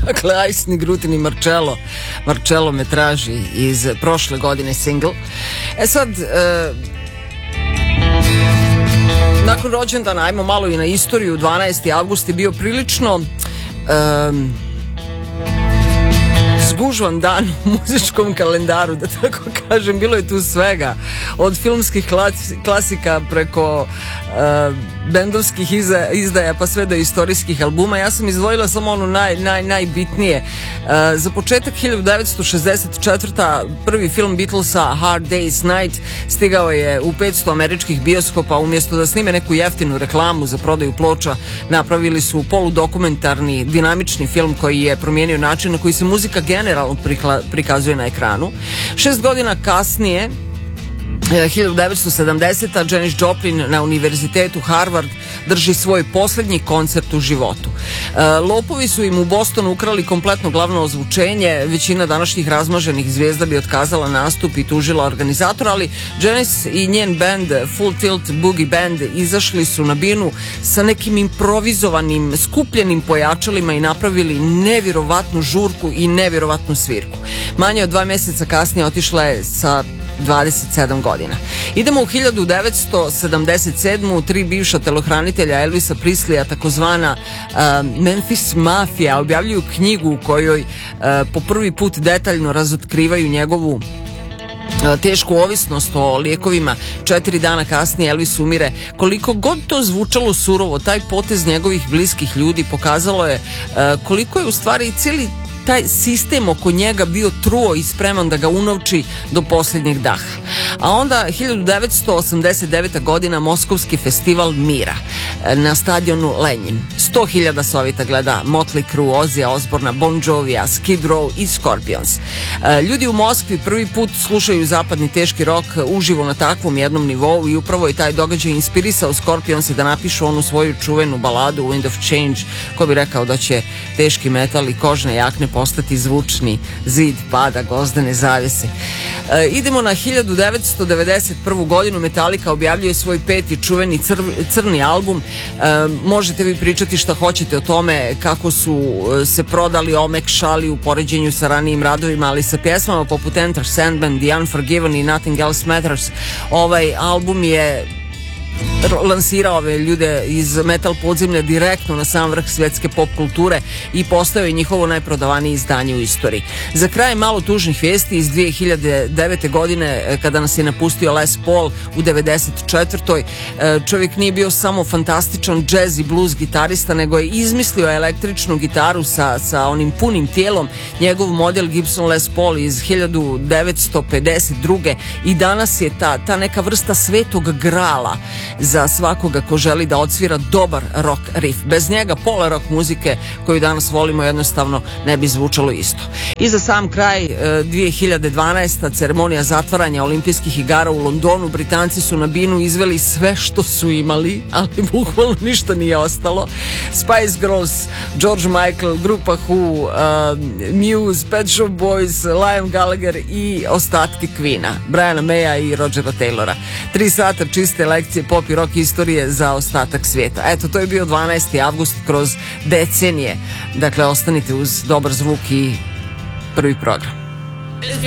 Dakle, Ice Nigrutin i Marcello me traži iz prošle godine single. Sad, nakon rođendana, ajmo malo i na istoriju. 12. avgust je bio prilično zgužvan dan u muzičkom kalendaru, da tako kažem. Bilo je tu svega, od filmskih klasika preko bendovskih izdaja pa sve do istorijskih albuma. Ja sam izdvojila samo ono najbitnije. Za početak 1964. prvi film Beatlesa Hard Day's Night stigao je u 500 američkih bioskopa. Umjesto da snime neku jeftinu reklamu za prodaju ploča, napravili su poludokumentarni dinamični film koji je promijenio način na koji se muzika generalno prikazuje na ekranu. 6 godina kasnije, 1970. Janis Joplin na univerzitetu Harvard drži svoj posljednji koncert u životu. Lopovi su im u Bostonu ukrali kompletno glavno ozvučenje. Većina današnjih razmaženih zvijezda bi otkazala nastup i tužila organizatora, ali Janis i njen band Full Tilt Boogie Band izašli su na binu sa nekim improvizovanim, skupljenim pojačalima i napravili nevjerovatnu žurku i nevjerovatnu svirku. Manje od 2 mjeseca kasnije otišla je sa 27 godina. Idemo u 1977. 3 bivša telohranitelja Elvisa Prisleya, takozvana Memphis Mafija, objavljuju knjigu u kojoj po prvi put detaljno razotkrivaju njegovu tešku ovisnost o lijekovima. 4 dana kasnije Elvis umire. Koliko god to zvučalo surovo, taj potez njegovih bliskih ljudi pokazalo je koliko je u stvari cijeli taj sistem oko njega bio truo i spreman da ga unovči do posljednjeg daha. A onda 1989. godina Moskovski festival mira na stadionu Lenjin. 100.000 sovjeta gleda Motley Crue, Ozija Osborna, Bon Jovija, Skid Row i Scorpions. Ljudi u Moskvi prvi put slušaju zapadni teški rock uživo na takvom jednom nivou i upravo je taj događaj inspirisao Scorpions da napišu onu svoju čuvenu baladu Wind of Change. Ko bi rekao da će teški metal i kožne jakne postati zvučni zid pada gvozdene zavese. Idemo na 1991. godinu. Metallica objavljuje svoj 5. čuveni crni album. Možete vi pričati šta hoćete o tome, kako su se prodali, omekšali u poređenju sa ranijim radovima, ali sa pjesmama poput Enter Sandman, The Unforgiven i Nothing Else Matters, ovaj album je lansirao ove ljude iz metal podzemlja direktno na sam vrh svjetske pop kulture i postao je njihovo najprodavanije izdanje u istoriji. Za kraj malo tužnih vijesti iz 2009. godine kada nas je napustio Les Paul u 94. Čovjek nije bio samo fantastičan jazz i blues gitarista, nego je izmislio električnu gitaru sa onim punim tijelom. Njegov model Gibson Les Paul iz 1952. i danas je ta neka vrsta svetog grala za svakoga ko želi da odsvira dobar rock riff. Bez njega pola rock muzike koju danas volimo jednostavno ne bi zvučalo isto. I za sam kraj 2012. ceremonija zatvaranja olimpijskih igara u Londonu. Britanci su na binu izveli sve što su imali, ali bukvalno ništa nije ostalo. Spice Girls, George Michael, grupa Who, Muse, Pet Shop Boys, Liam Gallagher i ostatki Queena, Briana Maya i Rogera Taylora. 3 sata čiste lekcije pop i rock istorije za ostatak svijeta. Eto, to je bio 12. avgust kroz decenije. Dakle, ostanite uz dobar zvuk i prvi program.